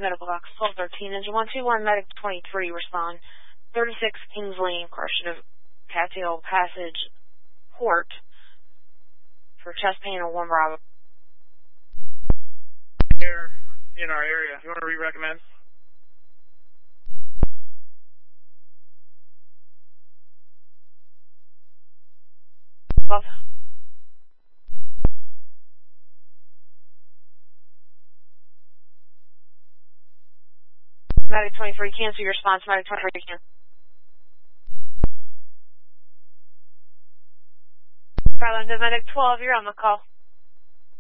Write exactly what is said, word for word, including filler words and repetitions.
Medical box twelve thirteen, engine one two one, medic twenty-three, respond. thirty-six Kings Lane, question of Cattail Passage, Port, for chest pain and one Bravo. Here in our area. You want to re-recommend? Both. Medic twenty-three, cancel your response. Medic twenty-three, cancel. Carolina, Medic twelve, you're on the call.